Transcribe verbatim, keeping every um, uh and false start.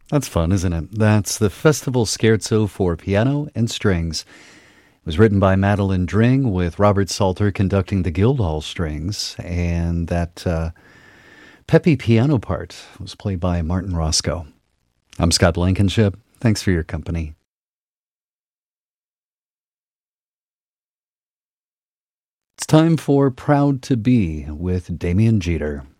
That's fun, isn't it? That's the Festival Scherzo for Piano and Strings. It was written by Madeline Dring with Robert Salter conducting the Guildhall Strings, and that uh, peppy piano part was played by Martin Roscoe. I'm Scott Blankenship. Thanks for your company. It's time for Proud to Be with Damian Jeter.